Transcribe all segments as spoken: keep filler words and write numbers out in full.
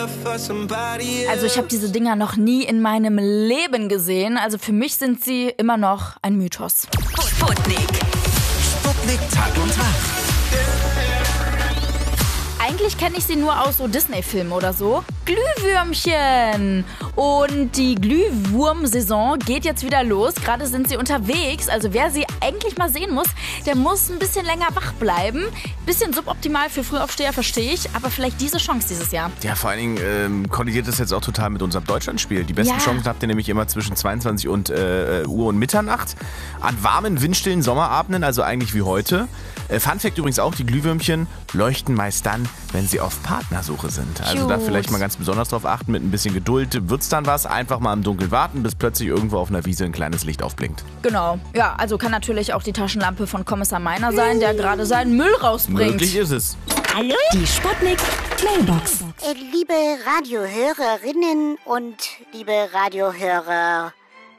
Also ich habe diese Dinger noch nie in meinem Leben gesehen. Also für mich sind sie immer noch ein Mythos. Sputnik. Sputnik Tag und Nacht. Eigentlich kenne ich sie nur aus so Disney-Filmen oder so. Glühwürmchen! Und die Glühwurm-Saison geht jetzt wieder los. Gerade sind sie unterwegs. Also wer sie eigentlich mal sehen muss, der muss ein bisschen länger wach bleiben. Bisschen suboptimal für Frühaufsteher, verstehe ich. Aber vielleicht diese Chance dieses Jahr. Ja, vor allen Dingen ähm, kollidiert das jetzt auch total mit unserem Deutschlandspiel. Die besten Ja. Chancen habt ihr nämlich immer zwischen zweiundzwanzig und, äh, Uhr und Mitternacht. An warmen, windstillen Sommerabenden, also eigentlich wie heute. Äh, Fun Fact übrigens auch, die Glühwürmchen leuchten meist dann, wenn sie auf Partnersuche sind. Also da Cute. vielleicht mal ganz besonders drauf achten, mit ein bisschen Geduld wird's dann was. Einfach mal im Dunkeln warten, bis plötzlich irgendwo auf einer Wiese ein kleines Licht aufblinkt. Genau. Ja, also kann natürlich auch die Taschenlampe von Kommissar Meiner sein, der gerade seinen Müll rausbringt. Möglich ist es. Hallo? Die Sputnik Mailbox. Äh, liebe Radiohörerinnen und liebe Radiohörerinnen,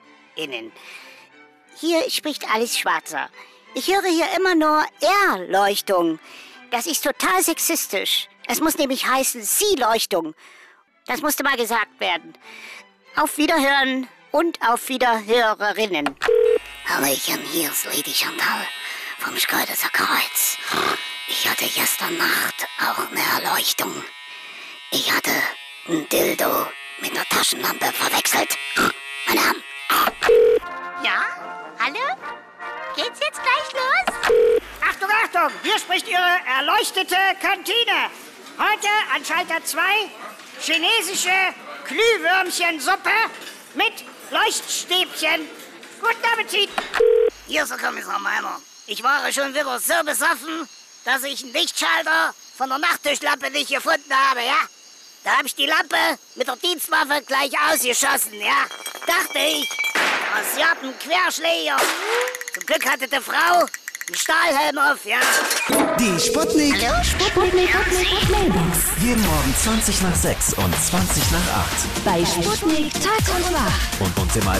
hier spricht Alice Schwarzer. Ich höre hier immer nur Erleuchtung. Das ist total sexistisch. Es muss nämlich heißen Sie-Leuchtung. Das musste mal gesagt werden. Auf Wiederhören und auf Wiederhörerinnen. Hallöchen, hier ist Lady Chantal vom Schkeuderser Kreuz. Ich hatte gestern Nacht auch eine Erleuchtung. Ich hatte ein Dildo mit einer Taschenlampe verwechselt. Meine Herren. Ja? Hallo? Geht's jetzt gleich los? Achtung, Achtung! Hier spricht Ihre erleuchtete Kantine. Heute an Schalter zwei chinesische Glühwürmchensuppe mit Leuchtstäbchen. Guten Appetit! Hier ist der Kommissar Meiner. Ich war schon wieder so besoffen, dass ich einen Lichtschalter von der Nachttischlampe nicht gefunden habe, ja? Da habe ich die Lampe mit der Dienstwaffe gleich ausgeschossen, ja? Dachte ich, Sie haben einen Querschläger. Zum Glück hatte die Frau einen Stahlhelm auf, ja? Die Sputnik. Hallo? Sputnik. Sputnik Mailbox. Jeden Morgen zwanzig nach sechs und zwanzig nach acht. Bei Sputnik Tag und Nacht. Und uns immer